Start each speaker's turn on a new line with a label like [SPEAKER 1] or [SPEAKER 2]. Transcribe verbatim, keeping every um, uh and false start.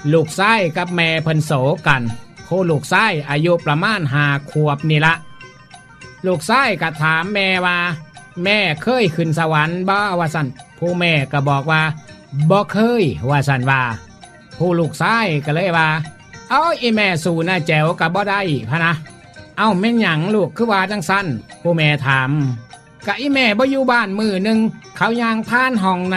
[SPEAKER 1] ลูกชายกับแม่เพิ่นโสกันผู้ลูกชายอายุประมาณห้าขวบนี่ละลูกชายก็ถามแม่ว่าแม่เคยขึ้นสวรรค์บ่ว่าซั่นผู้แม่ก็บอกว่าบ่เคยว่าซั่นว่าผู้ลูกชายก็เลยว่าเอาอีแม่สู่น่าแจ๋วก็บ่ได้พะนะเอ้าแม่นหยังลูกคือว่าจังซั่นผู้แม่ถามก็อีแม่บ่อยู่บ้านมื้อนึงเขาย่างผ่านห้อง